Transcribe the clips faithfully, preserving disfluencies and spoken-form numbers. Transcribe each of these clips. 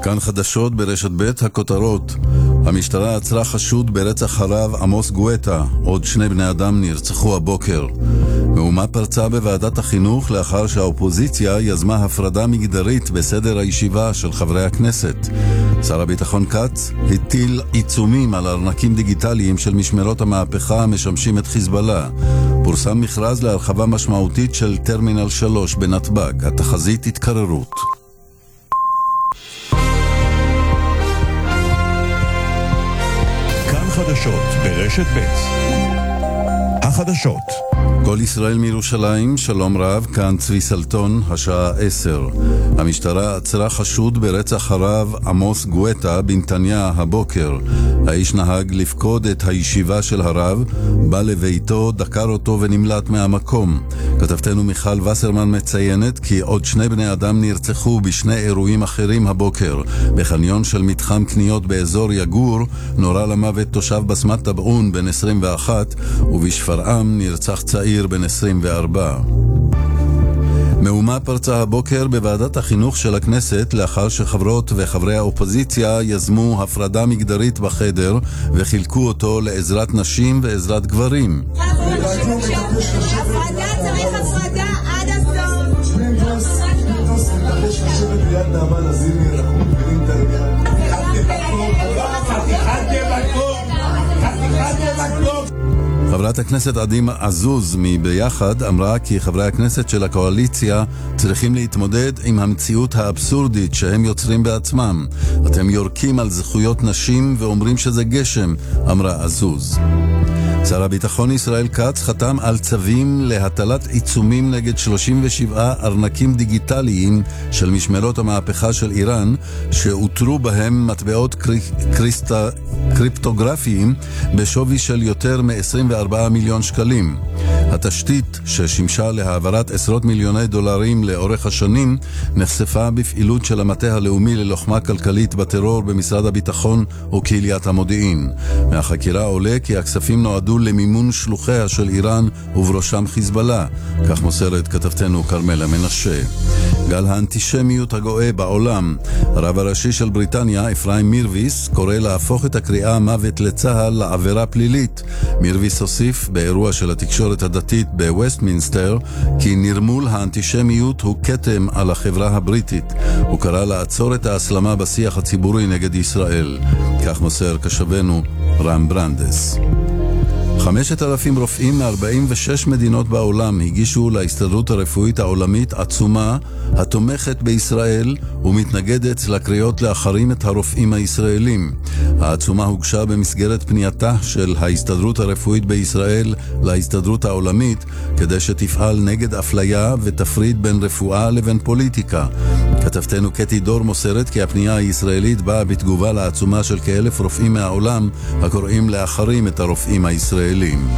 כאן חדשות ברשת ב' הכותרות. המשטרה עצרה חשוד ברצח הרב עמוס גואטה, עוד שני בני אדם נרצחו הבוקר. מהומה פרצה בוועדת החינוך לאחר שהאופוזיציה יזמה הפרדה מגדרית בסדר הישיבה של חברי הכנסת. שר הביטחון כץ הטיל עיצומים על ארנקים דיגיטליים של משמרות המהפכה המשמשים את חיזבאללה. פורסם מכרז להרחבה משמעותית של טרמינל שלוש בנתב"ג. התחזית התקררות. כאן חדשות ברשת ב'. החדשות. כל ישראל מירושלים, שלום רב, כאן צבי סלטון, השעה עשר. המשטרה עצרה חשוד ברצח הרב עמוס גואטה בנתניה הבוקר. האיש נהג לפקוד את הישיבה של הרב, בא לביתו, דקר אותו ונמלט מהמקום. כתבתנו מיכל וסרמן מציינת כי עוד שני בני אדם נרצחו בשני אירועים אחרים הבוקר. בחניון של מתחם קניות באזור יגור נורה למוות תושב בסמת טבעון בן עשרים ואחת, ובשפרעם נרצח צעיר בן עשרים וארבע. מהומה פרצה הבוקר בוועדת החינוך של הכנסת לאחר שחברות וחברי האופוזיציה יזמו הפרדה מגדרית בחדר וחילקו אותו לעזרת נשים ועזרת גברים. הפרדה צריך הפרדה עד הסוף. חברת הכנסת עדימה עזוז מביחד אמרה כי חברי הכנסת של הקואליציה צריכים להתמודד עם המציאות האבסורדית שהם יוצרים בעצמם. אתם יורקים על זכויות נשים ואומרים שזה גשם, אמרה עזוז. שר הביטחון ישראל כץ חתם על צווים להטלת עיצומים נגד שלושים ושבעה ארנקים דיגיטליים של משמרות המהפכה של איראן, שאותרו בהם מטבעות קרי... קריסטה... קריפטוגרפיים בשווי של יותר מ-עשרים וארבעה מיליון שקלים. התשתית ששימשה להעברת עשרות מיליוני דולרים לאורך השנים נחשפה בפעילות של המטה הלאומי ללוחמה כלכלית בטרור במשרד הביטחון וקהיליית המודיעין. מהחקירה עולה כי הכספים נועדו למימון שלוחיה של איראן ובראשם חיזבאללה, כך מוסרת כתבתנו קרמלה מנשה. גל האנטישמיות הגואה בעולם. הרב הראשי של בריטניה, אפרים מירוויס, קורא להפוך את הקריאה מוות לצהל לעבירה פלילית. מירוויס הוסיף באירוע של התקשורת הדתית בווסטמינסטר כי נרמול האנטישמיות הוא כתם על החברה הבריטית. הוא קרא לעצור את ההסלמה בשיח הציבורי נגד ישראל. כך מוסר כשבנו רם ברנדס. חמשת אלפים רופאים מ-ארבעים ושש מדינות בעולם הגישו להסתדרות הרפואית העולמית עצומה התומכת בישראל ומתנגדת לקריאות לאחרים את הרופאים הישראלים. העצומה הוגשה במסגרת פנייתה של ההסתדרות הרפואית בישראל להסתדרות העולמית כדי שתפעל נגד אפליה ותפריד בין רפואה לבין פוליטיקה. כתבתנו קטי דור מוסרת כי הפנייה הישראלית באה בתגובה לעצומה של כאלף רופאים מהעולם הקוראים לאחרים את הרופאים הישראלים.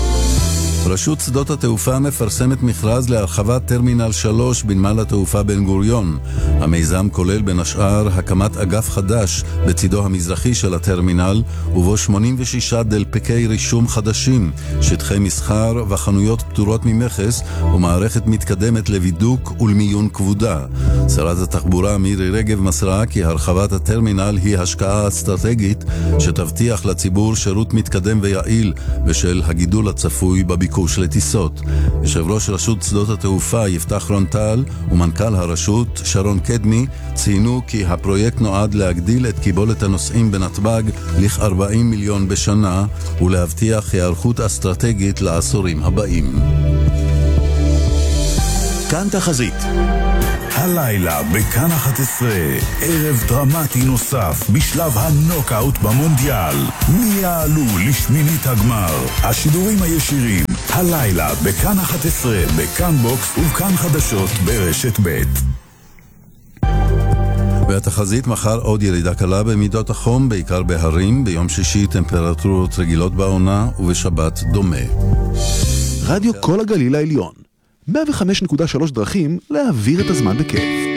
רשות שדות התעופה מפרסמת מכרז להרחבת טרמינל שלוש בנמל התעופה בן גוריון. המיזם כולל בין השאר הקמת אגף חדש בצידו המזרחי של הטרמינל, ובו שמונים ושישה דלפקי רישום חדשים, שטחי מסחר וחנויות פטורות ממכס, ומערכת מתקדמת לבידוק ולמיון כבודה. שרת התחבורה מירי רגב מסרה כי הרחבת הטרמינל היא השקעה אסטרטגית שתבטיח לציבור שירות מתקדם ויעיל בשל הגידול הצפוי בביקוש. ביקוש לטיסות. יושב ראש רשות שדות התעופה יפתח רונטל ומנכ"ל הרשות שרון קדמי ציינו כי הפרויקט נועד להגדיל את קיבולת הנוסעים בנתב"ג לכ-ארבעים מיליון בשנה ולהבטיח היערכות אסטרטגית לעשורים הבאים. כאן תחזית. הלילה בכאן אחת עשרה, ערב דרמטי נוסף בשלב הנוקאוט במונדיאל. מי יעלו לשמינית הגמר? השידורים הישירים הלילה בכאן אחת עשרה, בכאן בוקס ובכאן חדשות ברשת ב'. והתחזית מחר עוד ירידה קלה במידות החום, בעיקר בהרים, ביום שישי טמפרטורות רגילות בעונה ובשבת דומה. רדיו כל הגליל העליון, מאה וחמש נקודה שלוש דרכים להעביר את הזמן בכיף.